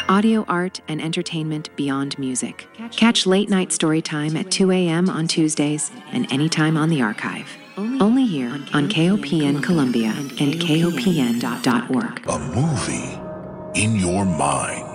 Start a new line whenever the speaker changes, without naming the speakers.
Audio art and entertainment beyond music. Catch Late Night Storytime at 2 a.m. on Tuesdays and anytime on the archive. Only here on KOPN Columbia and KOPN.org.
A movie in your mind.